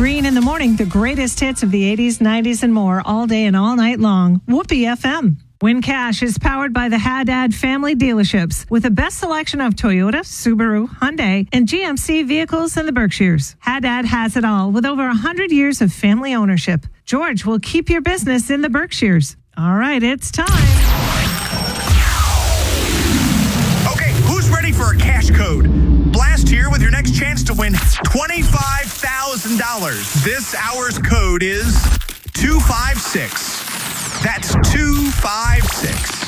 Green in the morning, the greatest hits of the 80s, 90s, and more all day and all night long. Whoopee FM. Win Cash is powered by the Haddad family dealerships with the best selection of Toyota, Subaru, Hyundai, and GMC vehicles in the Berkshires. Haddad has it all with over 100 years of family ownership. George will keep your business in the Berkshires. All right, it's time. Okay, who's ready for a cash code? Blast here with your next chance to win $25,000. This hour's code is 256. That's 256.